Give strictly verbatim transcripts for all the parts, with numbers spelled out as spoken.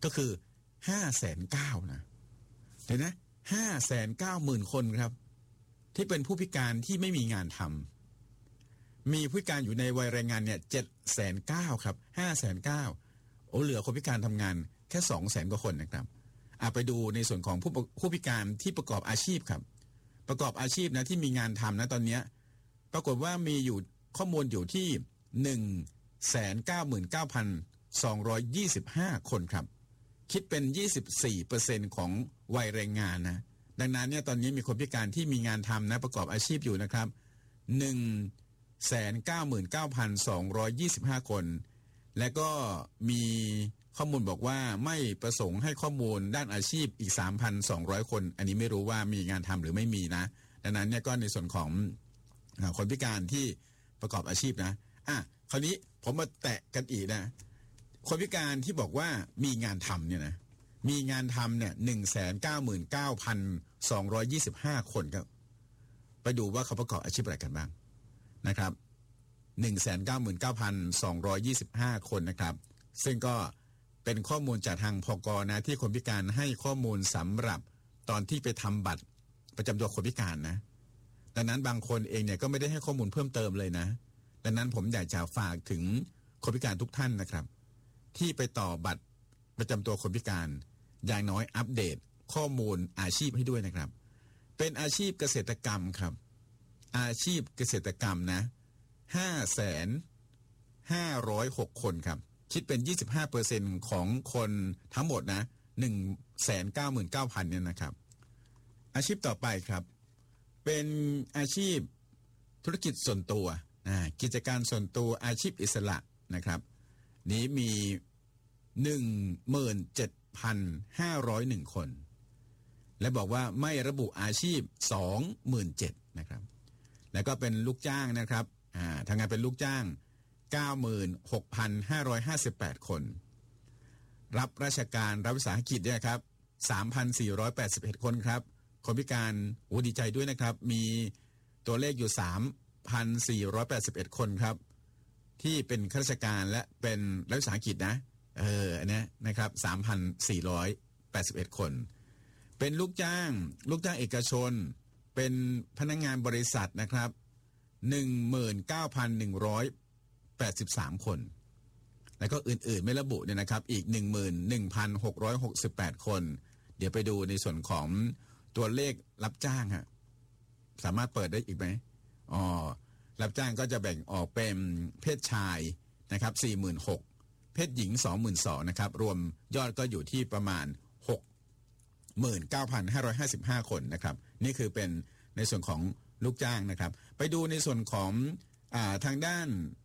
ก็คือห้าแสนเก้านะเห็นไหมห้าแสนเก้าหมื่นคนครับที่เป็นผู้พิการที่ไม่มีงานทำมีผู้พิการอยู่ในวัยแรงงานเนี่ยเจ็ดแสนเก้าครับห้าแสนเก้าโอ้เหลือคนพิการทำงานแค่สองแสนกว่าคนนะครับอ่ะไปดูในส่วนของผู้ผู้พิการที่ประกอบอาชีพครับประกอบอาชีพนะที่มีงานทำนะตอนนี้ปรากฏว่ามีอยู่ข้อมูลอยู่ที่หนึ่งแสนเก้าหมื่นเก้าพันสองร้อยยี่สิบห้าคนครับคิดเป็น ยี่สิบสี่เปอร์เซ็นต์ ของวัยแรงงานนะดังนั้นเนี่ยตอนนี้มีคนพิการที่มีงานทำนะประกอบอาชีพอยู่นะครับ หนึ่งแสนเก้าหมื่นเก้าพันสองร้อยยี่สิบห้า คนและก็มีข้อมูลบอกว่าไม่ประสงค์ให้ข้อมูลด้านอาชีพอีก สามพันสองร้อย คนอันนี้ไม่รู้ว่ามีงานทำหรือไม่มีนะดังนั้นเนี่ยก็ในส่วนของคนพิการที่ประกอบอาชีพนะอ่ะคราวนี้ผมมาแตะกันอีกนะคนพิการที่บอกว่ามีงานทำเนี่ยนะมีงานทำเนี่ยหนึ่งแสนเก้าหมื่นเก้าพันสองร้อยยี่สิบห้าคนครับไปดูว่าเขาประกอบอาชีพอะไรกันบ้างนะครับหนึ่งแสนเก้าหมื่นเก้าพันสองร้อยยี่สิบห้าคนนะครับซึ่งก็เป็นข้อมูลจากทางพก.นะที่คนพิการให้ข้อมูลสำหรับตอนที่ไปทำบัตรประจำตัวคนพิการนะดังนั้นบางคนเองเนี่ยก็ไม่ได้ให้ข้อมูลเพิ่มเติมเลยนะดังนั้นผมอยากจะฝากถึงคนพิการทุกท่านนะครับที่ไปต่อบัตรประจำตัวคนพิการอย่างน้อยอัปเดตข้อมูลอาชีพให้ด้วยนะครับเป็นอาชีพเกษตรกรรมครับอาชีพเกษตรกรรมนะห้าแสนห้าร้อยหกคนครับคิดเป็น ยี่สิบห้าเปอร์เซ็นต์ ของคนทั้งหมดนะ หนึ่งแสนเก้าหมื่นเก้าพัน เนี่ยนะครับอาชีพต่อไปครับเป็นอาชีพธุรกิจส่วนตัวนะกิจการส่วนตัวอาชีพอิสระนะครับนี้มี หนึ่งหมื่นเจ็ดพันห้าร้อยเอ็ด คนและบอกว่าไม่ระบุอาชีพ สองหมื่นเจ็ดพัน นะครับแล้วก็เป็นลูกจ้างนะครับอ่าทำงานเป็นลูกจ้าง เก้าหมื่นหกพันห้าร้อยห้าสิบแปด คนรับราชการรับวิสาหกิจเนี่ยครับ สามพันสี่ร้อยแปดสิบเอ็ด คนครับคนพิการโอ้ดีใจด้วยนะครับมีตัวเลขอยู่ สามพันสี่ร้อยแปดสิบเอ็ด คนครับที่เป็นข้าราชการและเป็นรัฐวิสาหกิจนะเอออันนี้นะครับ สามพันสี่ร้อยแปดสิบเอ็ด คนเป็นลูกจ้างลูกจ้างเอกชนเป็นพนักงานบริษัทนะครับ หนึ่งหมื่นเก้าพันหนึ่งร้อยแปดสิบสาม คนแล้วก็อื่นๆไม่ระบุเนี่ยนะครับอีก หนึ่งหมื่นหนึ่งพันหกร้อยหกสิบแปด คนเดี๋ยวไปดูในส่วนของตัวเลขรับจ้างฮะสามารถเปิดได้อีกไหมอ๋อรับจ้างก็จะแบ่งออกเป็นเพศชายนะครับ สี่หมื่นหกพัน เพศหญิง สองหมื่นสองพัน นะครับรวมยอดก็อยู่ที่ประมาณ หกหมื่นเก้าพันห้าร้อยห้าสิบห้า คนนะครับนี่คือเป็นในส่วนของลูกจ้างนะครับไปดูในส่วนของอ่าทางด้าน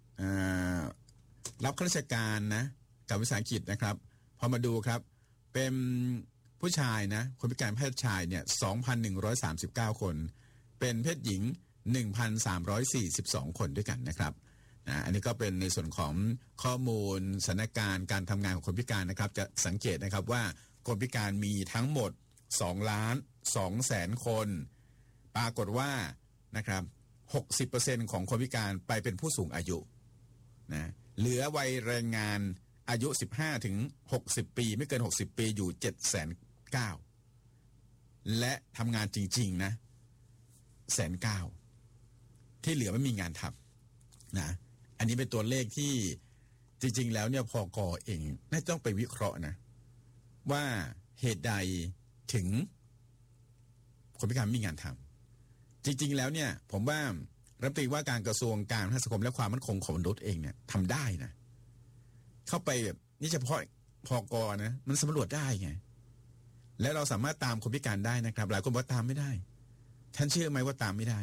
รับข้าราชการนะกับวิสาหกิจนะครับพอมาดูครับเป็นผู้ชายนะคนพิการเพศชายเนี่ย สองพันหนึ่งร้อยสามสิบเก้า คนเป็นเพศหญิง หนึ่งพันสามร้อยสี่สิบสอง คนด้วยกันนะครับนะอันนี้ก็เป็นในส่วนของข้อมูลสถานการณ์การทำงานของคนพิการนะครับจะสังเกตนะครับว่าคนพิการมีทั้งหมดสองล้านสองแสนคนปรากฏว่านะครับ หกสิบเปอร์เซ็นต์ ของคนพิการไปเป็นผู้สูงอายุนะเหลือวัยแรงงานอายุ สิบห้าถึงหกสิบ ปีไม่เกินหกสิบปีอยู่ เจ็ดแสนเก้า และทำงานจริงๆนะแสนเก้าที่เหลือไม่มีงานทำนะอันนี้เป็นตัวเลขที่จริงๆแล้วเนี่ยพก.เองน่าจะต้องไปวิเคราะห์นะว่าเหตุใดถึงคนพิการไม่มีงานทำจริงๆแล้วเนี่ยผมว่ารัฐมนตรีว่าการกระทรวงการพัฒนาสังคมและความมั่นคงของมนุษย์เองเนี่ยทำได้นะเข้าไปแบบนี่เฉพาะพก.นะมันสำรวจได้ไงและเราสามารถตามคนพิการได้นะครับหลายคนบอกตามไม่ได้ท่านเชื่อไหมว่าตามไม่ได้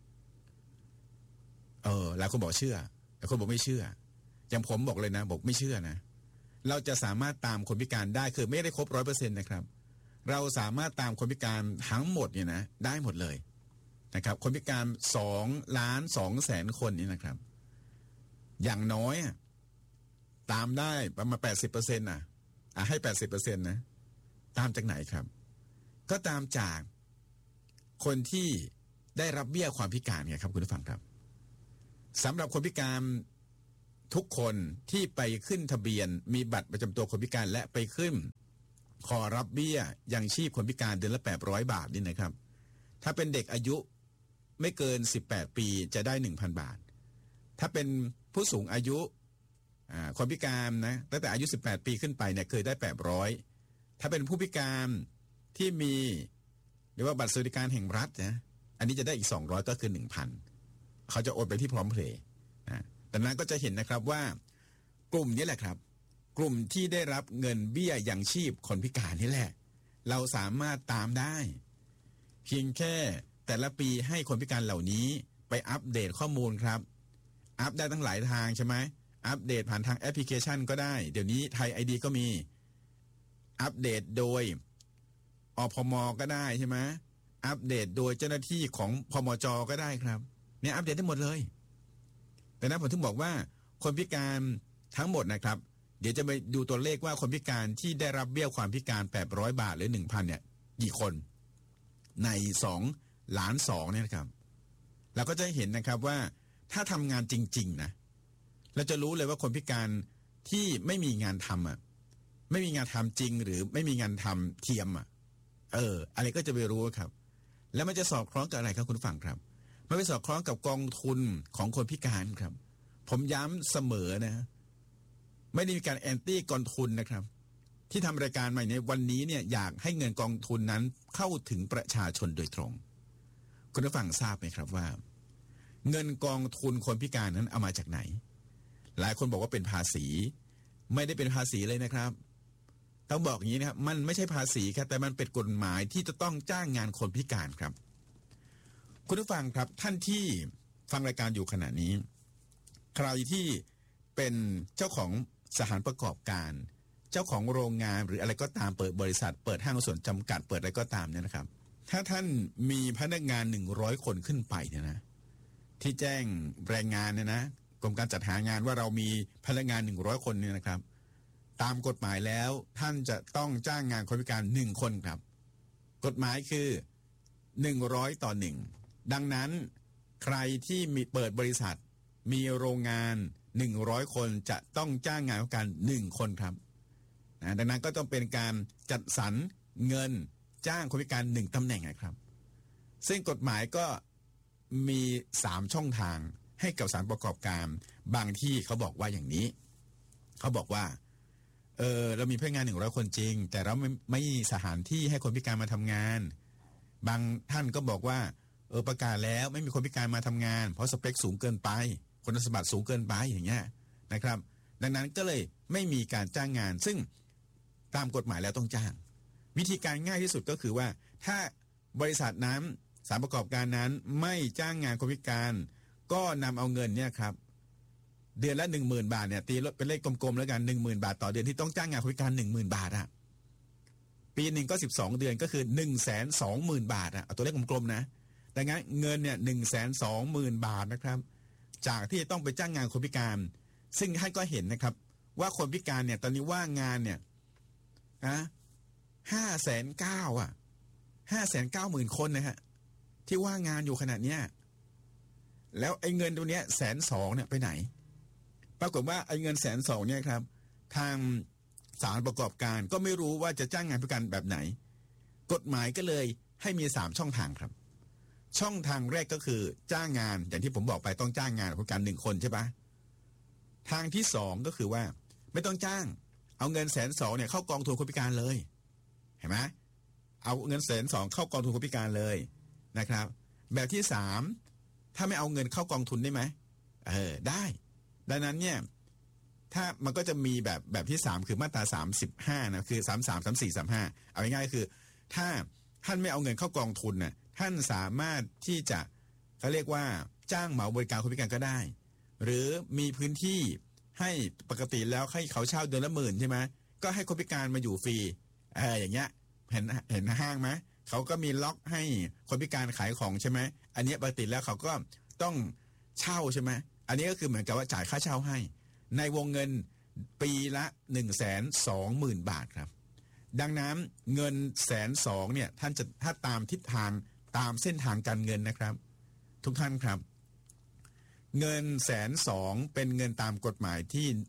เออหลายคนบอกเชื่อหลายคนบอกไม่เชื่ออย่างผมบอกเลยนะบอกไม่เชื่อนะเราจะสามารถตามคนพิการได้คือไม่ได้ครบร้อยเปอร์เซ็นต์นะครับเราสามารถตามคนพิการทั้งหมดเนี่ยนะได้หมดเลยนะครับคนพิการสองล้านสองแสนคนนี่นะครับอย่างน้อยตามได้ประมาณแปดสิบเปอร์เซ็นต์อ่ะอ่ะให้แปดสิบเปอร์เซ็นต์นะตามจากไหนครับก็ตามจากคนที่ได้รับเบี้ยความพิการไงครับคุณผู้ฟังครับสำหรับคนพิการทุกคนที่ไปขึ้นทะเบียนมีบัตรประจำตัวคนพิการและไปขึ้นขอรับเบี้ยยังชีพคนพิการเดือนละแปดร้อยบาทนี่นะครับถ้าเป็นเด็กอายุไม่เกินสิบแปดปีจะได้ หนึ่งพัน บาทถ้าเป็นผู้สูงอายุคนพิการนะตั้งแต่อายุสิบแปดปีขึ้นไปเนี่ยเคยได้แปดร้อยถ้าเป็นผู้พิการที่มีเรียกว่าบัตรสวัสดิการแห่งรัฐนะอันนี้จะได้อีกสองร้อยก็คือ หนึ่งพัน เขาจะโอนไปที่พร้อมเพลย์นะดังนั้นก็จะเห็นนะครับว่ากลุ่มนี้แหละครับกลุ่มที่ได้รับเงินเบี้ยยังชีพคนพิการนี่แหละเราสามารถตามได้เพียงแค่แต่ละปีให้คนพิการเหล่านี้ไปอัปเดตข้อมูลครับอัปได้ทั้งหลายทางใช่ไหมอัปเดตผ่านทางแอปพลิเคชันก็ได้เดี๋ยวนี้ไทย ไอ ดี ก็มีอัปเดตโดยอพม.ก็ได้ใช่ไหมอัปเดตโดยเจ้าหน้าที่ของพมจ.ก็ได้ครับเนี่ยอัปเดตได้หมดเลยแต่นั้นผมถึงบอกว่าคนพิการทั้งหมดนะครับเดี๋ยวจะไปดูตัวเลขว่าคนพิการที่ได้รับเบี้ยความพิการแปดร้อยบาทหรือ หนึ่งพัน เนี่ยกี่คนในสองล้านสองเนี่ยนะครับเราก็จะเห็นนะครับว่าถ้าทำงานจริงๆนะเราจะรู้เลยว่าคนพิการที่ไม่มีงานทำอ่ะไม่มีงานทำจริงหรือไม่มีงานทำเทียมอ่ะเอออะไรก็จะไปรู้ครับแล้วมันจะสอดคล้องกับอะไรครับคุณฟังครับมันไปสอดคล้องกับกองทุนของคนพิการครับผมย้ำเสมอนะไม่ได้มีการแอนตี้กองทุนนะครับที่ทำรายการใหม่ในวันนี้เนี่ยอยากให้เงินกองทุนนั้นเข้าถึงประชาชนโดยตรงคุณผู้ฟังทราบไหมครับว่าเงินกองทุนคนพิการนั้นเอามาจากไหนหลายคนบอกว่าเป็นภาษีไม่ได้เป็นภาษีเลยนะครับต้องบอกอย่างนี้นะครับมันไม่ใช่ภาษีครับแต่มันเป็นกฎหมายที่จะต้องจ้างงานคนพิการครับคุณผู้ฟังครับท่านที่ฟังรายการอยู่ขณะนี้ใครที่เป็นเจ้าของสถานประกอบการเจ้าของโรงงานหรืออะไรก็ตามเปิดบริษัทเปิดห้างส่วนจำกัดเปิดอะไรก็ตามเนี่ยนะครับถ้าท่านมีพนักงานหนึ่งร้อยคนขึ้นไปเนี่ยนะที่แจ้งแรงงานเนี่ยนะกรมการจัดหางานว่าเรามีพนักงานหนึ่งร้อยคนเนี่ยนะครับตามกฎหมายแล้วท่านจะต้องจ้างงานคนพิการหนึ่งคนครับกฎหมายคือหนึ่งร้อยต่อหนึ่งดังนั้นใครที่มีเปิดบริษัทมีโรงงานหนึ่งร้อยคนจะต้องจ้างงานคนพิการหนึ่งคนครับนะดังนั้นก็ต้องเป็นการจัดสรรเงินจ้างคนพิการหนึ่งตำแหน่งนะครับซึ่งกฎหมายก็มีสามช่องทางให้กับสถานประกอบการบางที่เขาบอกว่าอย่างนี้เขาบอกว่าเออเรามีพนักงานหนึ่งร้อยคนจริงแต่เราไม่ไม่มีสถานที่ให้คนพิการมาทำงานบางท่านก็บอกว่าเออประกาศแล้วไม่มีคนพิการมาทำงานเพราะสเปคสูงเกินไปคุณสมบัติสูงเกินไปอย่างเงี้ยนะครับดังนั้นก็เลยไม่มีการจ้างงานซึ่งตามกฎหมายแล้วต้องจ้างวิธีการง่ายที่สุดก็คือว่าถ้าบริษัทนั้นสถานประกอบการนั้นไม่จ้างงานคนพิการก็นำเอาเงินเนี่ยครับเดือนละหนึ่งหมื่นบาทเนี่ยตีเป็นเลขกลมๆแล้วกันหนึ่งหมื่นบาทต่อเดือนที่ต้องจ้างงานคนพิการหนึ่งหมื่นบาทอะปีหนึ่งก็สิบสองเดือนก็คือหนึ่งแสนสองหมื่นบาทอะเอาตัวเลขกลมๆนะดังนั้นเงินเนี่ยหนึ่งแสนสองหมื่นบาทนะครับจากที่ต้องไปจ้างงานคนพิการซึ่งท่านก็เห็นนะครับว่าคนพิการเนี่ยตอนนี้ว่างงานเนี่ยนะห้าแสนเก้าอ่ะห้าแสนเก้าหมื่นคนนะฮะที่ว่างงานอยู่ขนาดเนี้ยแล้วไอ้เงินตัวเนี้ยแสนสองเนี่ยไปไหนปรากฏว่าไอ้เงินแสนสองเนี่ยครับทางสถานประกอบการก็ไม่รู้ว่าจะจ้างงานพิการแบบไหนกฎหมายก็เลยให้มีสามช่องทางครับช่องทางแรกก็คือจ้างงานอย่างที่ผมบอกไปต้องจ้างงานคนพิการหนึ่งคนใช่ปะทางที่สองก็คือว่าไม่ต้องจ้างเอาเงินแสนสองเนี่ยเข้ากองทุนคนพิการเลยเห็นไหมเอาเงินแสนสองเข้ากองทุนคนพิการเลยนะครับแบบที่สามถ้าไม่เอาเงินเข้ากองทุนได้ไหมเออได้ดังนั้นเนี่ยถ้ามันก็จะมีแบบแบบที่สามคือมาตราสามสิบห้านะคือสามสามสามสี่สามห้าเอาง่ายๆคือถ้าท่านไม่เอาเงินเข้ากองทุนน่ะท่านสามารถที่จะเขาเรียกว่าจ้างเหมาบริการคนพิการก็ได้หรือมีพื้นที่ให้ปกติแล้วให้เขาเช่าเดือนละหมื่นใช่ไหมก็ให้คนพิการมาอยู่ฟรีเอออย่างเงี้ยเห็นเห็นห้างไหมเขาก็มีล็อกให้คนพิการขายของใช่ไหมอันนี้ปกติแล้วเขาก็ต้องเช่าใช่ไหมอันนี้ก็คือเหมือนกับว่าจ่ายค่าเช่าให้ในวงเงินปีละหนึ่งแสนสองหมื่นบาทครับดังนั้นเงินแสนสองเนี่ยท่านจะถ้าตามทิศทางตามเส้นทางการเงินนะครับทุกท่านครับเงินแสนสองเป็นเงินตามกฎหมายที่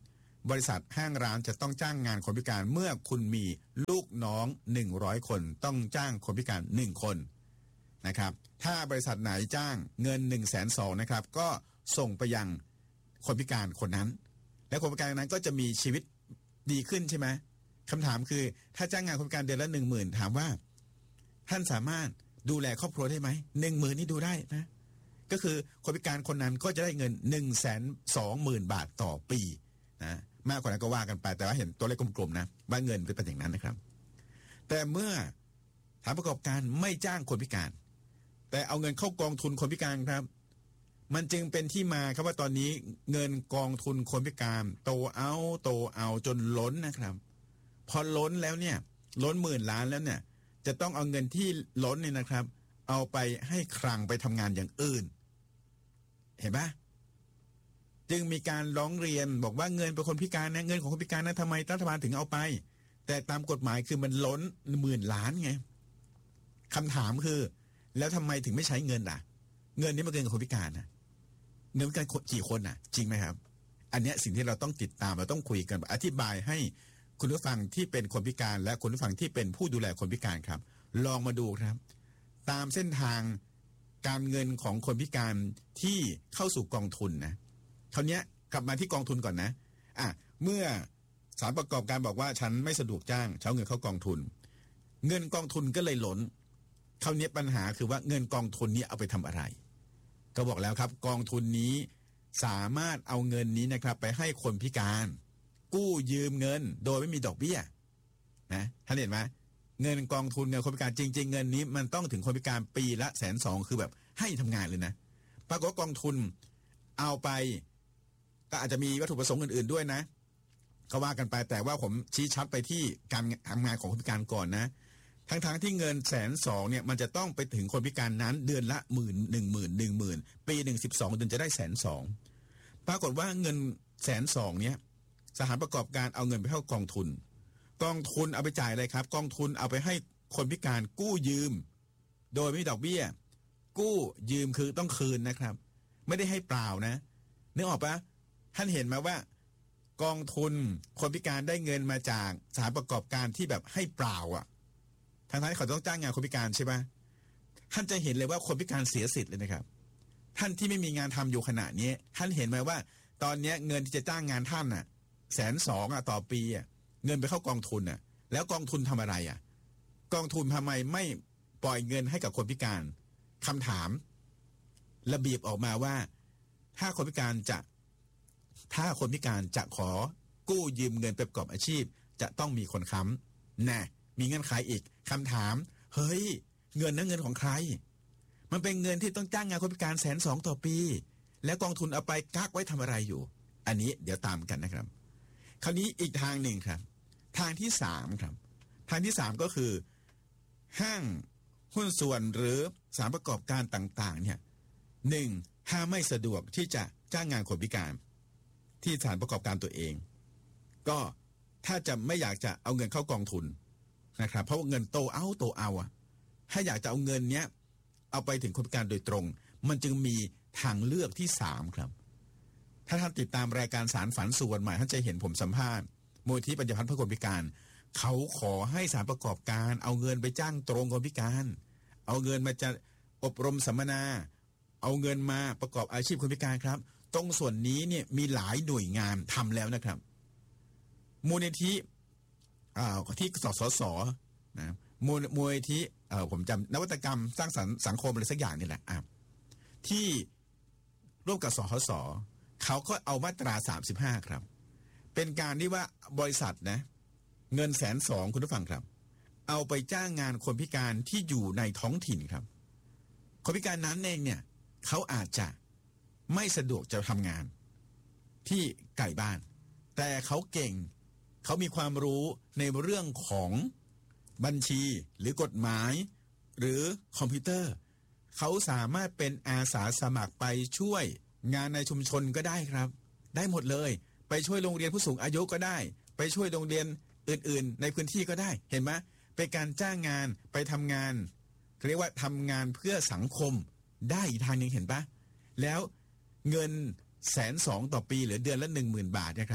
บริษัทห้างร้านจะต้องจ้างงานคนพิการเมื่อคุณมีลูกน้องหนึ่งร้อยคนต้องจ้างคนพิการหนึ่งคนนะครับถ้าบริษัทไหนจ้างเงิน หนึ่งแสนสองหมื่น นะครับก็ส่งไปยังคนพิการคนนั้นและคนพิการนั้นก็จะมีชีวิตดีขึ้นใช่ไหมคำถามคือถ้าจ้างงานคนพิการเดือนละ หนึ่งหมื่น ถามว่าท่านสามารถดูแลครอบครัวได้ไหม หนึ่งหมื่น นี่ดูได้นะก็คือคนพิการคนนั้นก็จะได้เงิน หนึ่งแสนสองหมื่น บาทต่อปีนะมากกว่านั้นก็ว่ากันไปแต่ว่าเห็นตัวเลขกลมๆนะว่าเงินเป็นอย่างนั้นนะครับแต่เมื่อสถานประกอบการไม่จ้างคนพิการแต่เอาเงินเข้ากองทุนคนพิการครับมันจึงเป็นที่มาครับว่าตอนนี้เงินกองทุนคนพิการโตเอาโตเอาจนล้นนะครับพอล้นแล้วเนี่ยล้นหมื่นล้านแล้วเนี่ยจะต้องเอาเงินที่ล้นเนี่ยนะครับเอาไปให้คลังไปทำงานอย่างอื่นเห็นปะจึงมีการร้องเรียนบอกว่าเงินเป็นคนพิการนะเงินของคนพิการนะทำไมรัฐบาลถึงเอาไปแต่ตามกฎหมายคือมันล้นหมื่นล้านไงคำถามคือแล้วทำไมถึงไม่ใช้เงินล่ะเงินนี้มันเกินกับคนพิการนะเงินกันกี่คนน่ะจริงไหมครับอันนี้สิ่งที่เราต้องติดตามเราต้องคุยกันอธิบายให้คุณผู้ฟังที่เป็นคนพิการและคุณผู้ฟังที่เป็นผู้ดูแลคนพิการครับลองมาดูครับตามเส้นทางการเงินของคนพิการที่เข้าสู่กองทุนนะคราวนี้กลับมาที่กองทุนก่อนนะอ่ะเมื่อสถานประกอบการบอกว่าฉันไม่สะดวกจ้างเช้าเงินเข้ากองทุนเงินกองทุนก็เลยล้นคราวนี้ปัญหาคือว่าเงินกองทุนนี้เอาไปทำอะไรก็บอกแล้วครับกองทุนนี้สามารถเอาเงินนี้นะครับไปให้คนพิการกู้ยืมเงินโดยไม่มีดอกเบี้ยนะท่านเห็นไหมเงินกองทุนเงินคนพิการจริงๆเงินนี้มันต้องถึงคนพิการปีละแสนสองคือแบบให้ทำงานเลยนะปรากฏว่ากองทุนเอาไปก็อาจจะมีวัตถุประสงค์อื่นๆด้วยนะก็ว่ากันไปแต่ว่าผมชี้ชัดไปที่การทำงานของคนพิการก่อนนะทั้งๆ ท, ที่เงินแสนสองเนี่ยมันจะต้องไปถึงคนพิการนั้นเดือนละหมื่นหนึ่งหมื่นหนึ่งหมื่นปีหนึ่งสิบสองเดือนจะได้แสนสองปรากฏว่าเงินแสนสองเนี่ยสถานประกอบการเอาเงินไปเข้ากองทุนกองทุนเอาไปจ่ายอะไรครับกองทุนเอาไปให้คนพิการกู้ยืมโดยไม่มีดอกเบี้ยกู้ยืมคือต้องคืนนะครับไม่ได้ให้เปล่านะนึกออกปะท่านเห็นไหมว่ากองทุนคนพิการได้เงินมาจากสถานประกอบการที่แบบให้เปล่าอ่ะทางที่เขาต้องจ้างงานคนพิการใช่ไหมท่านจะเห็นเลยว่าคนพิการเสียสิทธิ์เลยนะครับท่านที่ไม่มีงานทำอยู่ขณะนี้ท่านเห็นไหมว่าตอนนี้เงินที่จะจ้างงานท่านน่ะแสนสองอ่ะต่อปีอ่ะเงินไปเข้ากองทุนอ่ะแล้วกองทุนทำอะไรอ่ะกองทุนทำไมไม่ปล่อยเงินให้กับคนพิการคำถามระเบียบออกมาว่าถ้าคนพิการจะถ้าคนพิการจะขอกู้ยืมเงินไปประกอบอาชีพจะต้องมีคนค้ำแน่มีเงื่อนไขอีกคำถามเฮ้ยเงินนั้นเงินของใครมันเป็นเงินที่ต้องจ้างงานคนพิการแสนสองต่อปีแล้วกองทุนเอาไปกักไว้ทำอะไรอยู่อันนี้เดี๋ยวตามกันนะครับคราวนี้อีกทางหนึ่งครับทางที่สามครับทางที่สามก็คือห้างหุ้นส่วนหรือสถานประกอบการต่างๆเนี่ยหนึ่งถ้าไม่สะดวกที่จะจ้างงานคนพิการที่สถานประกอบการตัวเองก็ถ้าจะไม่อยากจะเอาเงินเข้ากองทุนนะครับเพราะว่าเงินโตเอาโตเอาอะถ้าอยากจะเอาเงินเนี้ยเอาไปถึงคนพิการโดยตรงมันจึงมีทางเลือกที่สามครับถ้าท่านติดตามรายการสารฝันสู่วันใหม่ท่านจะเห็นผมสัมภาษณ์มูลที่ปัญญาพัฒน์เพื่อคนพิการเขาขอให้สถานประกอบการเอาเงินไปจ้างตรงคนพิการเอาเงินมาจะอบรมสัมมนาเอาเงินมาประกอบอาชีพคนพิการครับตรงส่วนนี้เนี่ยมีหลายหน่วยงานทำแล้วนะครับมูลนิธิที่สสสนะมูลมูลนิธิผมจำนวัตกรรมสร้างสรรค์สังคมอะไรสักอย่างนี่แหละที่ร่วมกับสสสเขาก็เอามาตราสามสิบห้าครับเป็นการที่ว่าบริษัทนะเงินแสนสองคุณผู้ฟังครับเอาไปจ้างงานคนพิการที่อยู่ในท้องถิ่นครับคนพิการนั้นเองเนี่ยเขาอาจจะไม่สะดวกจะทำงานที่ไกลบ้านแต่เขาเก่งเขามีความรู้ในเรื่องของบัญชีหรือกฎหมายหรือคอมพิวเตอร์เขาสามารถเป็นอาสาสมัครไปช่วยงานในชุมชนก็ได้ครับได้หมดเลยไปช่วยโรงเรียนผู้สูงอายุก็ได้ไปช่วยโรงเรียนอื่นๆในพื้นที่ก็ได้เห็นไหมเป็นการจ้างงานไปทำงานเรียกว่าทำงานเพื่อสังคมได้อีกทางหนึ่งเห็นปะแล้วเงินแสนสองต่อปีหรือเดือนละหนึ่งหมื่นบาทนะครับ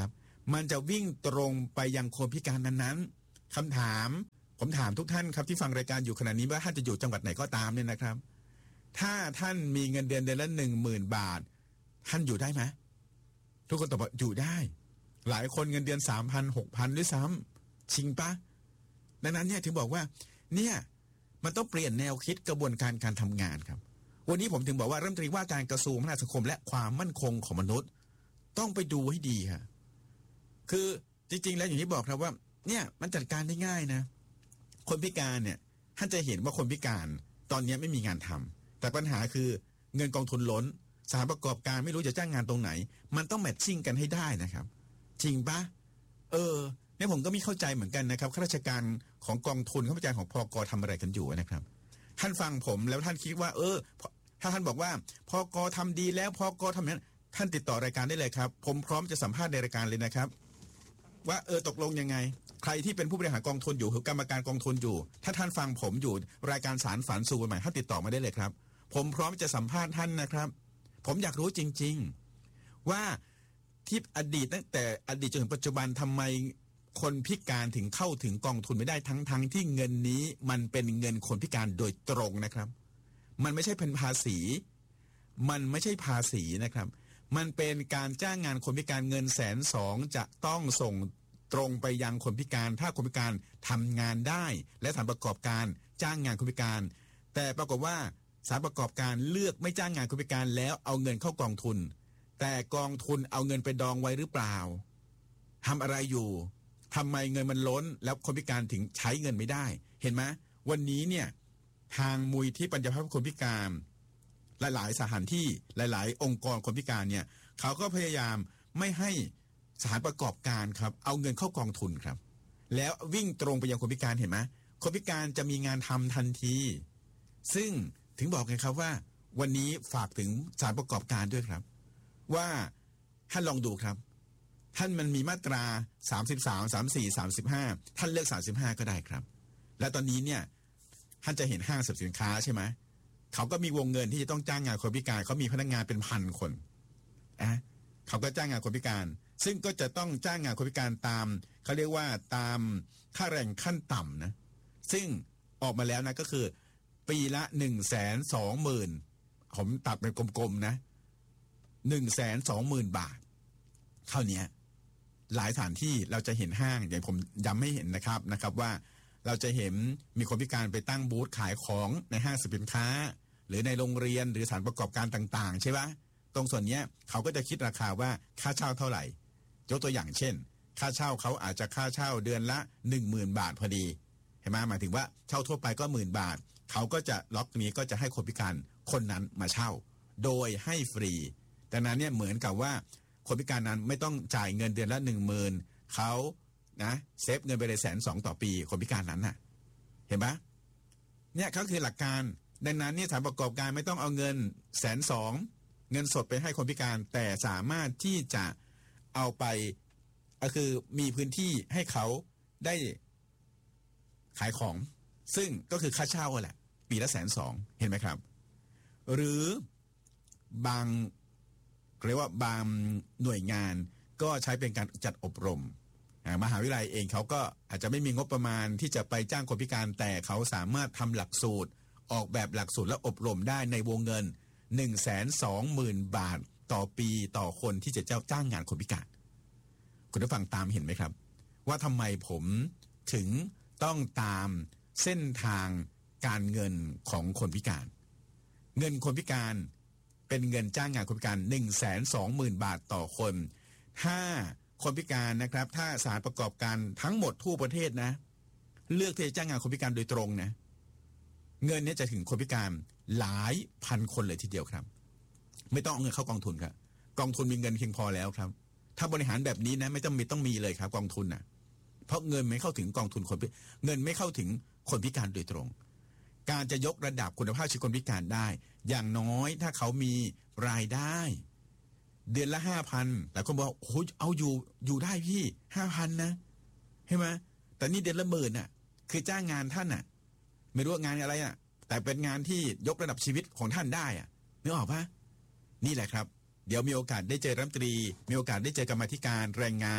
มันจะวิ่งตรงไปยังคนพิการนั้นๆคำถามผมถามทุกท่านครับที่ฟังรายการอยู่ขณะนี้ว่าท่านจะอยู่จังหวัดไหนก็ตามเนี่ยนะครับถ้าท่านมีเงินเดือนเดือนละหนึ่งหมื่นบาทท่านอยู่ได้ไหมทุกคนตอบว่าอยู่ได้หลายคนเงินเดือนสามพันหกพันด้วยซ้ำจริงปะดังนั้นเนี่ยถึงบอกว่าเนี่ยมันต้องเปลี่ยนแนวคิดกระบวนการการทำงานครับวันนี้ผมถึงบอกว่ารัฐมนตรีว่าการกระทรวงพัฒนาสังคมและความมั่นคงของมนุษย์ต้องไปดูให้ดีค่ะคือจริงๆแล้วอย่างที่บอกครับว่าเนี่ยมันจัดการได้ง่ายนะคนพิการเนี่ยท่านจะเห็นว่าคนพิการตอนนี้ไม่มีงานทำแต่ปัญหาคือเงินกองทุนล้นสถานประกอบการไม่รู้จะจ้างงานตรงไหนมันต้องแมทชิ่งกันให้ได้นะครับจริงปะเออเนี่ยผมก็ไม่เข้าใจเหมือนกันนะครับข้าราชการของกองทุนข้าราชการของพก.ทำอะไรกันอยู่นะครับท่านฟังผมแล้วท่านคิดว่าเออถ้าท่านบอกว่าพก.ทำดีแล้วพก.ทำอย่างนั้นท่านติดต่อรายการได้เลยครับผมพร้อมจะสัมภาษณ์ในรายการเลยนะครับว่าเออตกลงยังไงใครที่เป็นผู้บริหารกองทุนอยู่หรือกรรมการกองทุนอยู่ถ้าท่านฟังผมอยู่รายการสารฝันสู่วันใหม่ท่านติดต่อมาได้เลยครับผมพร้อมจะสัมภาษณ์ท่านนะครับผมอยากรู้จริงๆว่าที่อดีตตั้งแต่อดีตจนถึงปัจจุบันทำไมคนพิการถึงเข้าถึงกองทุนไม่ได้ทั้งๆ ท, ที่เงินนี้มันเป็นเงินคนพิการโดยตรงนะครับมันไม่ใช่เป็นภาษีมันไม่ใช่ภาษีนะครับมันเป็นการจ้างงานคนพิการเงินแสนสองจะต้องส่งตรงไปยังคนพิการถ้าคนพิการทำงานได้และสถานประกอบการจ้างงานคนพิการแต่ปรากฏว่าสถานประกอบการเลือกไม่จ้างงานคนพิการแล้วเอาเงินเข้ากองทุนแต่กองทุนเอาเงินไปดองไว้หรือเปล่าทำอะไรอยู่ทำไมเงินมันล้นแล้วคนพิการถึงใช้เงินไม่ได้เห็นไหมวันนี้เนี่ยทางมูลที่ปัญญาภาพคนพิการหลายๆสถานที่หลายๆองค์กรคนพิการเนี่ยเขาก็พยายามไม่ให้สถานประกอบการครับเอาเงินเข้ากองทุนครับแล้ววิ่งตรงไปยังคนพิการเห็นไหมคนพิการจะมีงานทำทันทีซึ่งถึงบอกไงครับว่าวันนี้ฝากถึงสถานประกอบการด้วยครับว่าท่านลองดูครับท่านมันมีมาตราสามสิบสาม สามสิบสี่ สามสิบห้าท่านเลือกสามสิบห้าก็ได้ครับและตอนนี้เนี่ยท่านจะเห็นห้างสรรพสินค้าใช่ไหมเขาก็มีวงเงินที่จะต้องจ้างงานคนพิการเขามีพนักงานเป็นพันคนอะเขาก็จ้างงานคนพิการซึ่งก็จะต้องจ้างงานคนพิการตามเขาเรียกว่าตามค่าแรงขั้นต่ำนะซึ่งออกมาแล้วนะก็คือปีละหนึ่งแสนสองหมื่นผมตัดเป็นกลมๆนะหนึ่งแสนสองหมื่นบาทเท่านี้หลายสถานที่เราจะเห็นห้างอย่างผมย้ำให้เห็นนะครับนะครับว่าเราจะเห็นมีคนพิการไปตั้งบูธขายของในห้างสรรพสินค้าหรือในโรงเรียนหรือสถานประกอบการต่างๆใช่ไหมตรงส่วนนี้เขาก็จะคิดราคาว่าค่าเช่าเท่าไหร่ยกตัวอย่างเช่นค่าเช่าเขาอาจจะค่าเช่าเดือนละ หนึ่งหมื่น บาทพอดีเห็นไหมหมายถึงว่าเช่าทั่วไปก็หมื่นบาทเขาก็จะล็อกนี้ก็จะให้คนพิการคนนั้นมาเช่าโดยให้ฟรีดังนั้นเนี่ยเหมือนกับว่าคนพิการนั้นไม่ต้องจ่ายเงินเดือนละหนึ่งหมื่นเขานะเซฟเงินไปเลยแสนสองต่อปีคนพิการนั้นน่ะเห็นปะเนี่ยเขาคือหลักการดังนั้นเนี่ยสถานประกอบการไม่ต้องเอาเงินแสนสองเงินสดไปให้คนพิการแต่สามารถที่จะเอาไปก็คือมีพื้นที่ให้เขาได้ขายของซึ่งก็คือค่าเช่าแหละปีละแสนสองเห็นไหมครับหรือบางเรียกว่าบางหน่วยงานก็ใช้เป็นการจัดอบรมมหาวิทยาลัยเองเขาก็อาจจะไม่มีงบประมาณที่จะไปจ้างคนพิการแต่เขาสามารถทำหลักสูตรออกแบบหลักสูตรและอบรมได้ในวงเงิน หนึ่งแสนสองหมื่น บาทต่อปีต่อคนที่จะจ้างงานคนพิการคุณผู้ฟังตามเห็นไหมครับว่าทำไมผมถึงต้องตามเส้นทางการเงินของคนพิการเงินคนพิการเป็นเงินจ้างงานคนพิการ หนึ่งแสนสองหมื่น บาทต่อคนถ้าคนพิการนะครับถ้าสถานประกอบการทั้งหมดทั่วประเทศนะเลือกที่จะจ้างงานคนพิการโดยตรงนะเงินนี้จะถึงคนพิการหลายพันคนเลยทีเดียวครับไม่ต้องเอาเงินเข้ากองทุนครับกองทุนมีเงินเพียงพอแล้วครับถ้าบริหารแบบนี้นะไม่ต้องมีต้องมีเลยครับกองทุนนะเพราะเงินไม่เข้าถึงกองทุนคนเงินไม่เข้าถึงคนพิการโดยตรงการจะยกระดับคุณภาพชีวิตคนพิการได้อย่างน้อยถ้าเขามีรายได้เดือนละ ห้าพัน แต่คนบอกโอ้ยเอาอยู่อยู่ได้พี่ ห้าพัน นะใช่ไหมแต่นี่เดือนละหมื่นน่ะคือจ้างงานท่านน่ะไม่รู้ว่างานอะไรอ่ะแต่เป็นงานที่ยกระดับชีวิตของท่านได้อ่ะนึกออกปะนี่แหละครับเดี๋ยวมีโอกาสได้เจอรัฐมนตรีมีโอกาสได้เจอกรรมาธิการแรงงาน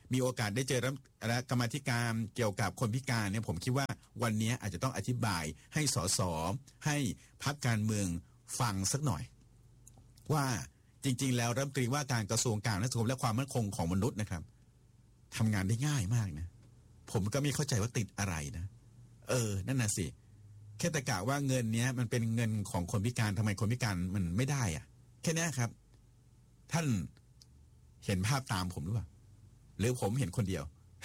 มีโอกาสได้เจอรัฐกรรมาธิการเกี่ยวกับคนพิการเนี่ยผมคิดว่าวันนี้อาจจะต้องอธิบายให้สสให้พรรคการเมืองฟังสักหน่อยว่าจริงๆแล้วรัฐมนตรีว่าการกระทรวงการสังคมและความมั่นคงของมนุษย์นะครับทำงานได้ง่ายมากนะผมก็ไม่เข้าใจว่าติดอะไรนะเออนั่นน่ะสิแค่แต่กะว่าเงินเนี้ยมันเป็นเงินของคนพิการทำไมคนพิการมันไม่ได้อะแค่นี้ครับท่านเห็นภาพตามผมหรือเปล่าหรือผมเห็นคนเดียว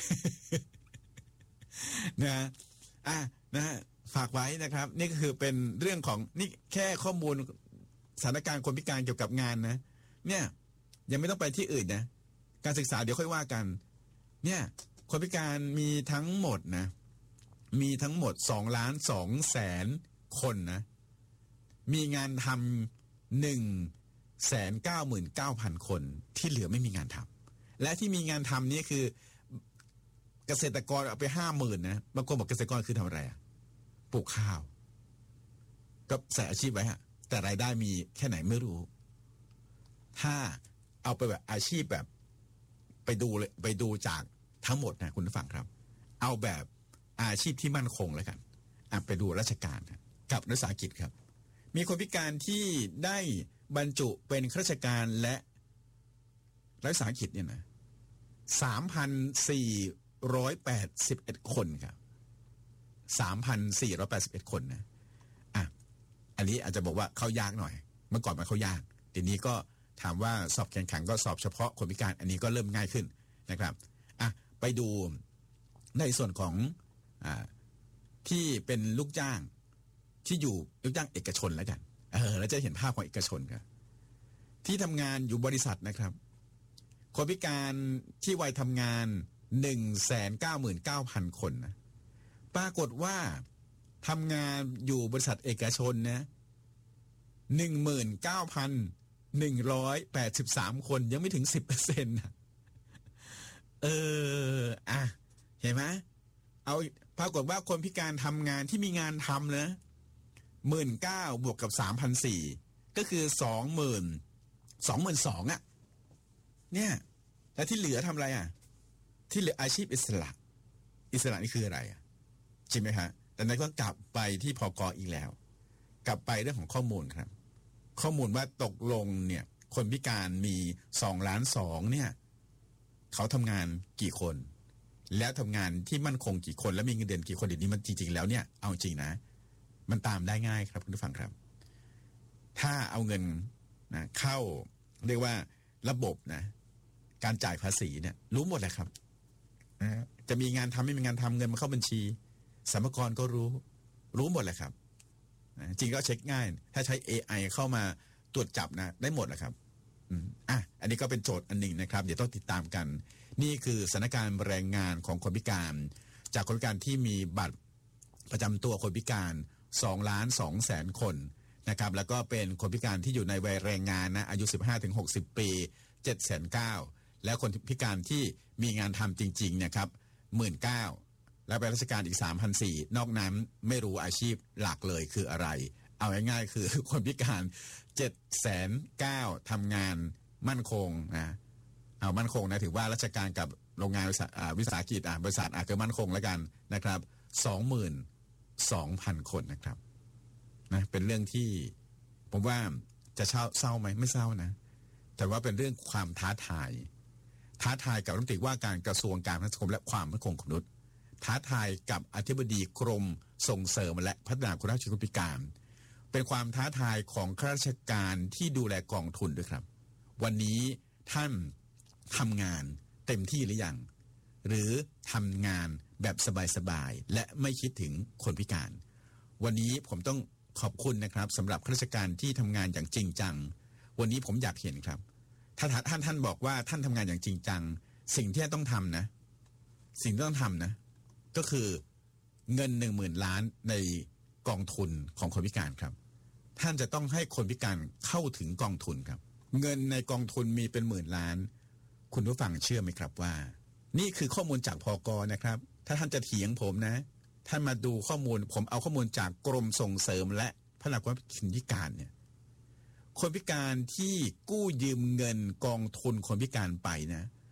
นะอ่ะนะฝากไว้นะครับนี่ก็คือเป็นเรื่องของนี่แค่ข้อมูลสถานการณ์คนพิการเกี่ยวกับงานนะเนี่ยยังไม่ต้องไปที่อื่นนะการศึกษาเดี๋ยวค่อยว่ากันเนี่ยคนพิการมีทั้งหมดนะมีทั้งหมดสองล้านสองแสนคนนะมีงานทำหนึ่งแสนเก้าหมื่นเก้าพันคนที่เหลือไม่มีงานทำและที่มีงานทำนี่คือเกษตรกรเอาไปห้าหมื่นนะบางคนบอกเกษตรกรคือทำอะไรอ่ะปลูกข้าวก็ใส่อาชีพไว้ฮะแต่รายได้มีแค่ไหนไม่รู้ถ้าเอาไปแบบอาชีพแบบไปดูเลยไปดูจากทั้งหมดนะคุณผู้ฟังครับเอาแบบอาชีพที่มั่นคงแล้วกันไปดูราชการกับนักศึกษากิจครับมีคนพิการที่ได้บรรจุเป็นข้าราชการและรัฐวิสาหกิจเนี่ยนะสามพันสี่ร้อยแปดสิบเอ็ดคนครับสามพันสี่ร้อยแปดสิบเอ็ดคนนะอ่ะอันนี้อาจจะบอกว่าเขายากหน่อยเมื่อก่อนมันเขายากทีนี้ก็ถามว่าสอบแข่งขันก็สอบเฉพาะคนพิการอันนี้ก็เริ่มง่ายขึ้นนะครับอ่ะไปดูในส่วนของอ่าที่เป็นลูกจ้างที่อยู่ลูกจ้างเอกชนแล้วกันเออแล้วจะเห็นภาพของเอกชนครับที่ทำงานอยู่บริษัทนะครับคนพิการที่วัยทำงานหนึ่งแสนเก้าหมื่นเก้าพันคนนะปรากฏว่าทำงานอยู่บริษัทเอกชนนะหนึ่งหมื่นเก้าพันหนึ่งร้อยแปดสิบสามคนยังไม่ถึงสิบเปอร์เซ็นต์เอออ่ะเห็นไหมเอาปรากฏว่าคนพิการทำงานที่มีงานทำนะหมื่นเก้าบวกกับสามพันสี่ก็คือสองหมื่นสองหมื่นสองอ่ะเนี่ยแล้วที่เหลือทำอะไรอ่ะที่เหลืออาชีพอิสระอิสระนี่คืออะไรอ่ะจริงไหมฮะแต่นั้นก็กลับไปที่พก.อีกแล้วกลับไปเรื่องของข้อมูลครับข้อมูลว่าตกลงเนี่ยคนพิการมีสองล้านสองเนี่ยเขาทำงานกี่คนแล้วทำงานที่มั่นคงกี่คนแล้วมีเงินเดือนกี่คนเดี๋ยวนี้มันจริงๆแล้วเนี่ยเอาจริงนะมันตามได้ง่ายครับคุณผู้ฟังครับถ้าเอาเงินนะเข้าเรียกว่าระบบนะการจ่ายภาษีเนี่ยรู้หมดเลยครับนะจะมีงานทำไม่มีงานทำเงินมาเข้าบัญชีสรรพากรก็รู้รู้หมดเลยครับนะจริงก็เช็คง่ายถ้าใช้ เอ ไอ เข้ามาตรวจจับนะได้หมดแหละครับอืมอ่ะอันนี้ก็เป็นโจทย์อันหนึ่งนะครับเดี๋ยวต้องติดตามกันนี่คือสถานการณ์แรงงานของคนพิการจากคนพิการที่มีบัตรประจำตัวคนพิการสองล้านสองแสนคนนะครับแล้วก็เป็นคนพิการที่อยู่ในวัยแรงงานนะอายุ สิบห้าถึงหกสิบ ปี เจ็ดแสนเก้า แล้วคนพิการที่มีงานทำจริงๆเนี่ยครับ หนึ่งหมื่นเก้าพัน แล้วไปราชการอีก สามพันสี่ร้อย นอกนั้นไม่รู้อาชีพหลักเลยคืออะไรเอาง่ายๆคือคนพิการ เจ็ดแสนเก้าหมื่น ทำงานมั่นคงนะเอามั่นคงนะถือว่าราชการกับโรงงานวิสาหกิจบริษัทอาจจะมั่นคงแล้วกันนะครับ สองหมื่นสองพัน คนนะครับนะเป็นเรื่องที่ผมว่าจะเศร้าเศร้าไหมไม่เศร้านะแต่ว่าเป็นเรื่องความท้าทายท้าทายกับรัฐมนตรีว่าการกระทรวงการพัฒนาสังคมและความมั่นคงของมนุษย์ท้าทายกับอธิบดีกรมส่งเสริมและพัฒนาคุณภาพชีวิตคนพิการเป็นความท้าทายของข้าราชการที่ดูแลกองทุนด้วยครับวันนี้ท่านทำงานเต็มที่หรือยังหรือทำงานแบบสบายๆและไม่คิดถึงคนพิการวันนี้ผมต้องขอบคุณนะครับสำหรับข้าราชการที่ทำงานอย่างจริงจังวันนี้ผมอยากเห็นครับถ้าท่านท่านบอกว่าท่านทำงานอย่างจริงจังสิ่งที่ท่านต้องทำนะสิ่งที่ต้องทำนะก็คือเงินหนึ่งหมื่นล้านในกองทุนของคนพิการครับท่านจะต้องให้คนพิการเข้าถึงกองทุนครับเงินในกองทุนมีเป็นหมื่นล้านคุณผู้ฟังเชื่อไหมครับว่านี่คือข้อมูลจากพก.นะครับถ้าท่านจะเถียงผมนะท่านมาดูข้อมูลผมเอาข้อมูลจากกรมส่งเสริมและพัฒนาคนพิการเนี่ยคนพิการที่กู้ยืมเงินกองทุนคนพิการไปนะ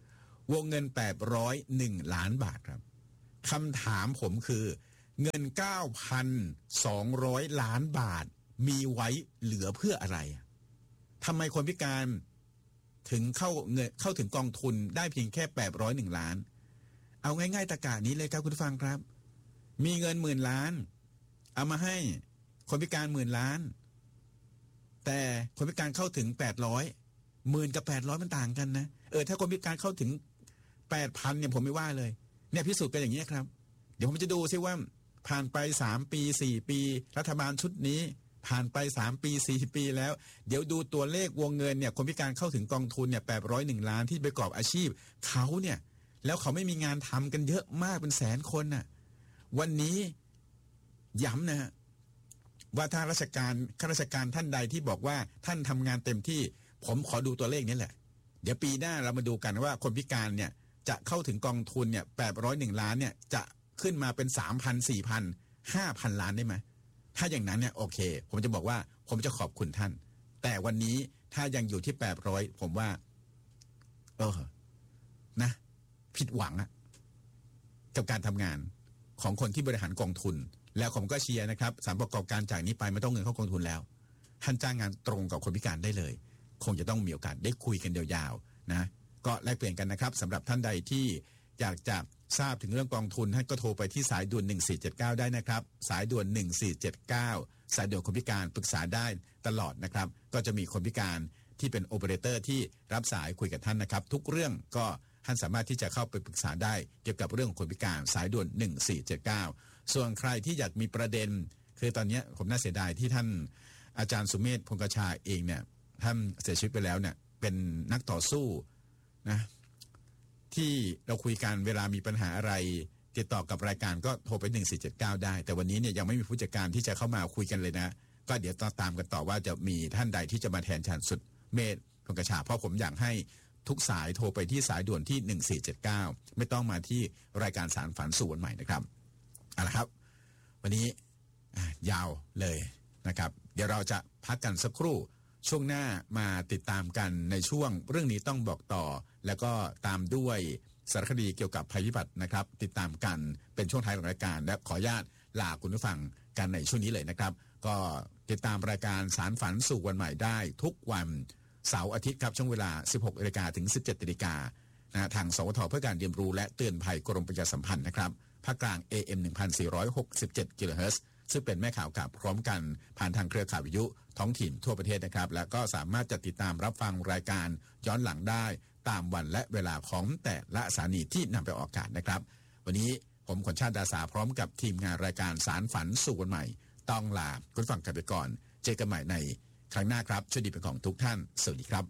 วงเงินแปดร้อยเอ็ดล้านบาทครับคำถามผมคือเงิน เก้าพันสองร้อย ล้านบาทมีไว้เหลือเพื่ออะไรทำไมคนพิการถึงเข้าเงินเข้าถึงกองทุนได้เพียงแค่แปดร้อยเอ็ดล้านเอาง่ายๆตะกานี้เลยครับคุณผู้ฟังครับมีเงินหมื่นล้านเอามาให้คนพิการหมื่นล้านแต่คนพิการเข้าถึงแปดร้อยหมื่นกับแปดร้อยมันต่างกันนะเออถ้าคนพิการเข้าถึง แปดพัน เนี่ยผมไม่ว่าเลยเนี่ยพิสูจน์กันอย่างนี้ครับเดี๋ยวผมจะดูซิว่าผ่านไปสามปีสี่ปีรัฐบาลชุดนี้ผ่านไปสามปีสี่ปีแล้วเดี๋ยวดูตัวเลขวงเงินเนี่ยคนพิการเข้าถึงกองทุนเนี่ยแปดร้อยเอ็ดล้านที่ประกอบอาชีพเขาเนี่ยแล้วเขาไม่มีงานทำกันเยอะมากเป็นแสนคนน่ะวันนี้ย้ำนะฮะว่าถ้าราชการข้าราชการท่านใดที่บอกว่าท่านทำงานเต็มที่ผมขอดูตัวเลขนี้แหละเดี๋ยวปีหน้าเรามาดูกันว่าคนพิการเนี่ยจะเข้าถึงกองทุนเนี่ยแปดร้อยเอ็ดล้านเนี่ยจะขึ้นมาเป็น สามพัน สี่พัน ห้าพัน ล้านได้ไหมถ้าอย่างนั้นเนี่ยโอเคผมจะบอกว่าผมจะขอบคุณท่านแต่วันนี้ถ้ายังอยู่ที่แปดร้อยผมว่าเออนะผิดหวังอะกับการทำงานของคนที่บริหารกองทุนแล้วผมก็เชียร์นะครับสารประกอบการจากนี้ไปไม่ต้องเงินเข้ากองทุนแล้วท่านจ้างงานตรงกับคนพิการได้เลยคงจะต้องมีโอกาสได้คุยกันยาวๆนะก็แลกเปลี่ยนกันนะครับสำหรับท่านใดที่อยากจะทราบถึงเรื่องกองทุนท่านก็โทรไปที่สายด่วนหนึ่งสี่เจ็ดเก้าได้นะครับสายด่วนหนึ่งสี่เจ็ดเก้าสายด่วนคนพิการปรึกษาได้ตลอดนะครับก็จะมีคนพิการที่เป็นโอเปอเรเตอร์ที่รับสายคุยกับท่านนะครับทุกเรื่องก็ท่านสามารถที่จะเข้าไปปรึกษาได้เกี่ยวกับเรื่องของคนพิการสายด่วนหนึ่งสี่เจ็ดเก้าส่วนใครที่อยากมีประเด็นคือตอนนี้ผมน่าเสียดายที่ท่านอาจารย์สุเมธ พงษ์กชาเองเนี่ยท่านเสียชีวิตไปแล้วเนี่ยเป็นนักต่อสู้นะที่เราคุยกันเวลามีปัญหาอะไรติดต่อกับรายการก็โทรไปหนึ่งสี่เจ็ดเก้าได้แต่วันนี้เนี่ยยังไม่มีผู้จัดการที่จะเข้ามาคุยกันเลยนะก็เดี๋ยวต้องตามกันต่อว่าจะมีท่านใดที่จะมาแทนอาจารย์สุเมธ พงษ์กชาเพราะผมอยากให้ทุกสายโทรไปที่สายด่วนที่หนึ่งสี่เจ็ดเก้าไม่ต้องมาที่รายการสารฝันสู่วันใหม่นะครับเอาละครับวันนี้ยาวเลยนะครับเดี๋ยวเราจะพักกันสักครู่ช่วงหน้ามาติดตามกันในช่วงเรื่องนี้ต้องบอกต่อแล้วก็ตามด้วยสารคดีเกี่ยวกับภัยพิบัตินะครับติดตามกันเป็นช่วงท้ายของรายการและขออนุญาตลาคุณผู้ฟังกันในช่วงนี้เลยนะครับก็ติดตามรายการสารฝันสู่วันใหม่ได้ทุกวันเสาร์อาทิตย์ครับช่วงเวลา สิบหกนาฬิกา ถึง สิบเจ็ดนาฬิกานะทางสวทเพื่อการเรียนรู้และเตือนภัยกรมประชาสัมพันธ์นะครับภาคกลาง เอ เอ็ม หนึ่งพันสี่ร้อยหกสิบเจ็ด กิโลเฮิรตซ์ซึ่งเป็นแม่ข่าวกับพร้อมกันผ่านทางเครือข่ายวิทยุท้องถิ่นทั่วประเทศนะครับและก็สามารถจะติดตามรับฟังรายการย้อนหลังได้ตามวันและเวลาของแต่ละสถานีที่นำไปออกอากาศนะครับวันนี้ผมขวัญชาติดาสาพร้อมกับทีมงานรายการสารฝันสู่วันใหม่ต้องลาคุณฟังกันไปก่อนเจอกันใหม่ในครั้งหน้าครับช่วยดีเป็นของทุกท่านสวัสดีครับ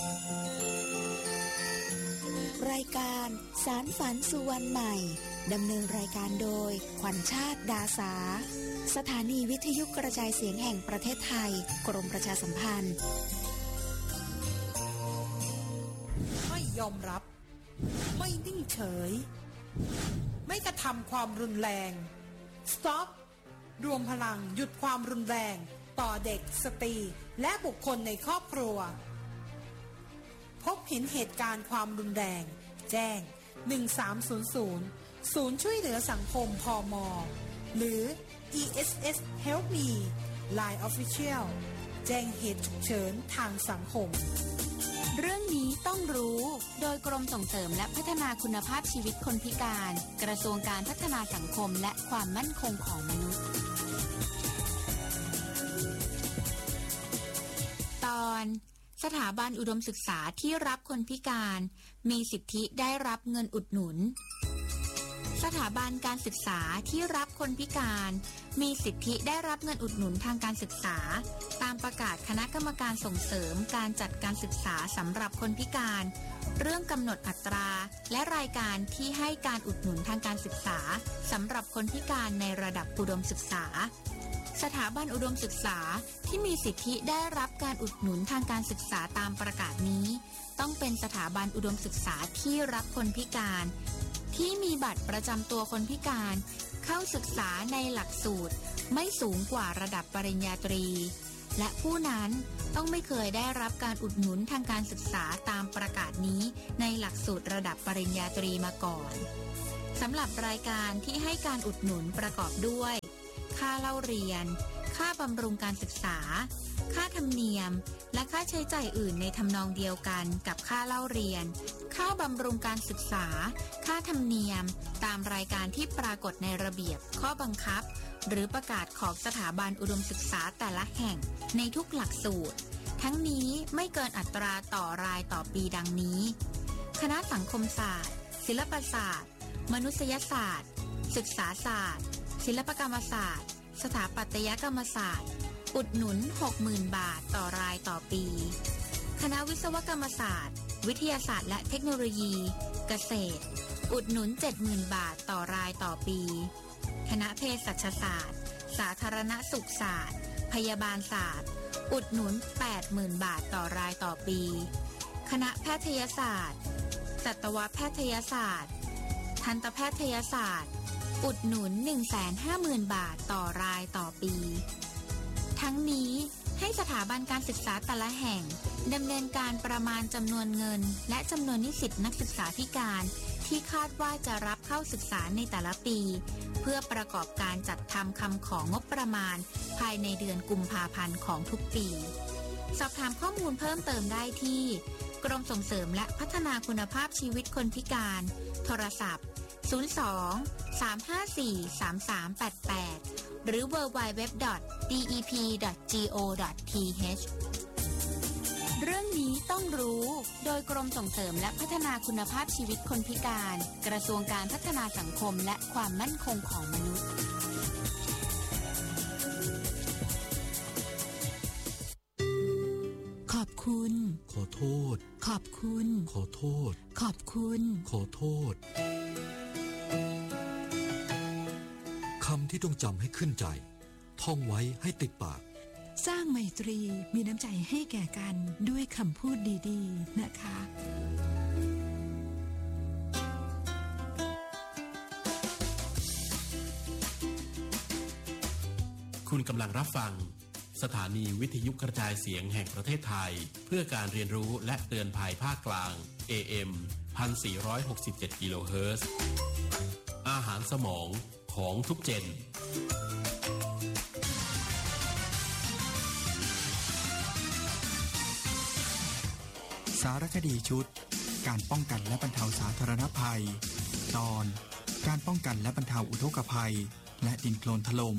รายการสารฝันสู่วันใหม่ดำเนินรายการโดยขวัญชาติดาสาสถานีวิทยุกระจายเสียงแห่งประเทศไทยกรมประชาสัมพันธ์ไม่ยอมรับไม่นิ่งเฉยไม่กระทำความรุนแรง Stop รวมพลังหยุดความรุนแรงต่อเด็กสตรีและบุคคลในครอบครัวพบเห็นเหตุการณ์ความรุนแรงแจ้งหนึ่งสามศูนย์ศูนย์ศูนย์ช่วยเหลือสังคมพม.หรือ อี เอส เอส Help Me ไลน์ Official แจ้งเหตุฉุกเฉินทางสังคมเรื่องนี้ต้องรู้โดยกรมส่งเสริมและพัฒนาคุณภาพชีวิตคนพิการกระทรวงการพัฒนาสังคมและความมั่นคงของมนุษย์ตอนสถาบันอุดมศึกษาที่รับคนพิการมีสิทธิได้รับเงินอุดหนุนสถาบันการศึกษาที่รับคนพิการมีสิทธิได้รับเงินอุดหนุนทางการศึกษาตามประกาศคณะกรรมการส่งเสริมการจัดการศึกษาสำหรับคนพิการเรื่องกำหนดอัตราและรายการที่ให้การอุดหนุนทางการศึกษาสำหรับคนพิการในระดับอุดมศึกษาสถาบันอุดมศึกษาที่มีสิทธิได้รับการอุดหนุนทางการศึกษาตามประกาศนี้ต้องเป็นสถาบันอุดมศึกษาที่รับคนพิการที่มีบัตรประจำตัวคนพิการเข้าศึกษาในหลักสูตรไม่สูงกว่าระดับปริญญาตรีและผู้นั้นต้องไม่เคยได้รับการอุดหนุนทางการศึกษาตามประกาศนี้ในหลักสูตรระดับปริญญาตรีมาก่อนสำหรับรายการที่ให้การอุดหนุนประกอบด้วยค่าเล่าเรียนค่าบำรุงการศึกษาค่าธรรมเนียมและค่าใช้จ่ายอื่นในทำนองเดียวกันกับค่าเล่าเรียนค่าบำรุงการศึกษาค่าธรรมเนียมตามรายการที่ปรากฏในระเบียบข้อบังคับหรือประกาศของสถาบันอุดมศึกษาแต่ละแห่งในทุกหลักสูตรทั้งนี้ไม่เกินอัตราต่อรายต่อปีดังนี้คณะสังคมศาสตร์ศิลปศาสตร์มนุษยศาสตร์ศึกษาศาสตร์ศิลปกรรมศาสตร์สถาปัตยกรรมศาสตร์อุดหนุน หกหมื่น บาทต่อรายต่อปีคณะวิศวกรรมศาสตร์วิทยาศาสตร์และเทคโนโลยีเกษตรอุดหนุน เจ็ดหมื่น บาทต่อรายต่อปีคณะเภสัชศาสตร์สาธารณสุขศาสตร์พยาบาลศาสตร์อุดหนุน แปดหมื่น บาทต่อรายต่อปีคณะแพทยศาสตร์สัตวแพทยศาสตร์ทันตแพทยศาสตร์อุดหนุน หนึ่งแสนห้าหมื่น บาทต่อรายต่อปีทั้งนี้ให้สถาบันการศึกษาแต่ละแห่งดำเนินการประมาณจำนวนเงินและจำนวนนิสิตนักศึกษาพิการที่คาดว่าจะรับเข้าศึกษาในแต่ละปีเพื่อประกอบการจัดทำคำของงบประมาณภายในเดือนกุมภาพันธ์ของทุกปีสอบถามข้อมูลเพิ่มเติมได้ที่กรมส่งเสริมและพัฒนาคุณภาพชีวิตคนพิการโทรศัพท์ศูนย์ สอง สาม ห้า สี่ สาม สาม แปด แปด หรือ ดับเบิลยู ดับเบิลยู ดับเบิลยู ดอท ดี อี พี ดอท จี โอ ดอท ที เอช เรื่องนี้ต้องรู้โดยกรมส่งเสริมและพัฒนาคุณภาพชีวิตคนพิการกระทรวงการพัฒนาสังคมและความมั่นคงของมนุษย์ขอบคุณขอโทษขอบคุณขอโทษขอบคุณขอโทษคำที่ต้องจำให้ขึ้นใจท่องไว้ให้ติดปากสร้างไมตรีมีน้ำใจให้แก่กันด้วยคำพูดดีๆนะคะคุณกำลังรับฟังสถานีวิทยุกระจายเสียงแห่งประเทศไทยเพื่อการเรียนรู้และเตือนภัยภาคกลาง เอ เอ็ม หนึ่งพันสี่ร้อยหกสิบเจ็ด กิโลเฮิรตซ์อาหารสมองของทุกเจนสารคดีชุดการป้องกันและบรรเทาสาธารณภัยตอนการป้องกันและบรรเทาอุทกภัยและดินโคลนถล่ม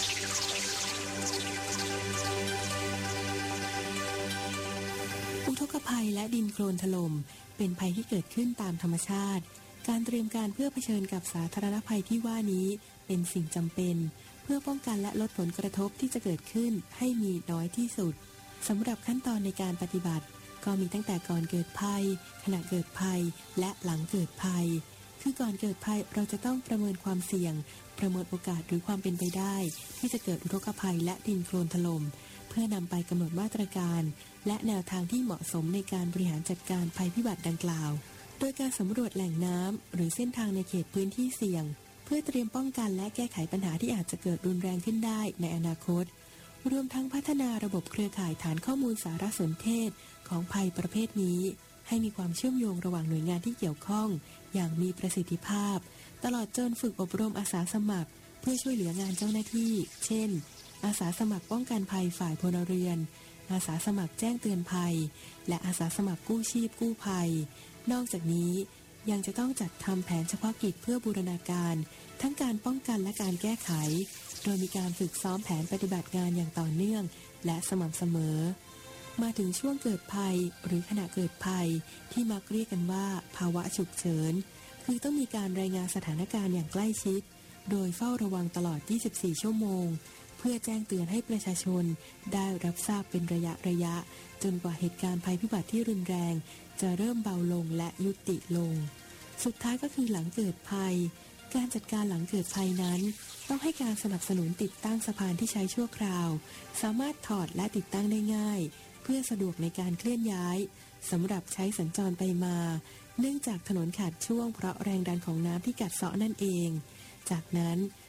อุทกภัยและดินโคลนถล่มเป็นภัยที่เกิดขึ้นตามธรรมชาติการเตรียมการเพื่อเผชิญกับสาธารณภัยที่ว่านี้เป็นสิ่งจำเป็นเพื่อป้องกันและลดผลกระทบที่จะเกิดขึ้นให้มีน้อยที่สุดสำหรับขั้นตอนในการปฏิบัติก็มีตั้งแต่ก่อนเกิดภัยขณะเกิดภัยและหลังเกิดภัยคือก่อนเกิดภัยเราจะต้องประเมินความเสี่ยงประเมินโอกาสหรือความเป็นไปได้ที่จะเกิดอุทกภัยและดินโคลนถล่มเพื่อนำไปกำหนดมาตรการและแนวทางที่เหมาะสมในการบริหารจัดการภัยพิบัติดังกล่าวโดยการสำรวจแหล่งน้ำหรือเส้นทางในเขตพื้นที่เสี่ยงเพื่อเตรียมป้องกันและแก้ไขปัญหาที่อาจจะเกิดรุนแรงขึ้นได้ในอนาคตรวมทั้งพัฒนาระบบเครือข่ายฐานข้อมูลสารสนเทศของภัยประเภทนี้ให้มีความเชื่อมโยงระหว่างหน่วยงานที่เกี่ยวข้องอย่างมีประสิทธิภาพตลอดจนฝึกอบรมอาสาสมัครเพื่อช่วยเหลืองานเจ้าหน้าที่เช่นอาสาสมัครป้องกันภัยฝ่ายพลเรือนอาสาสมัครแจ้งเตือนภัยและอาสาสมัครกู้ชีพกู้ภัยนอกจากนี้ยังจะต้องจัดทำแผนเฉพาะกิจเพื่อบูรณาการทั้งการป้องกันและการแก้ไขโดยมีการฝึกซ้อมแผนปฏิบัติงานอย่างต่อเนื่องและสม่ำเสมอมาถึงช่วงเกิดภัยหรือขณะเกิดภัยที่มักเรียกกันว่าภาวะฉุกเฉินคือต้องมีการรายงานสถานการณ์อย่างใกล้ชิดโดยเฝ้าระวังตลอดยี่สิบสี่ชั่วโมงเพื่อแจ้งเตือนให้ประชาชนได้รับทราบเป็นระยะระยะจนกว่าเหตุการณ์ภัยพิบัติที่รุนแรงจะเริ่มเบาลงและยุติลงสุดท้ายก็คือหลังเกิดภัยการจัดการหลังเกิดภัยนั้นต้องให้การสนับสนุนติดตั้งสะพานที่ใช้ชั่วคราวสามารถถอดและติดตั้งได้ง่ายเพื่อสะดวกในการเคลื่อนย้ายสำหรับใช้สัญจรไปมาเนื่องจากถนนขาดช่วงเพราะแรงดันของน้ำที่กัดเซาะนั่นเองจากนั้น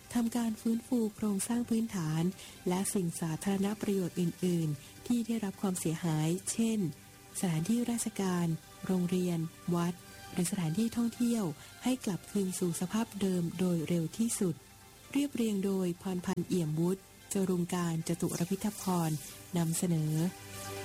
ทำการฟื้นฟูโครงสร้างพื้นฐานและสิ่งสาธารณประโยชน์อื่นๆที่ได้รับความเสียหายเช่นสถานที่ราชการโรงเรียนวัดหรือสถานที่ท่องเที่ยวให้กลับคืนสู่สภาพเดิมโดยเร็วที่สุดเรียบเรียงโดยพรพันธ์เอี่ยมวุฒิจรุงการจตุรพิทัพรนำเสนอ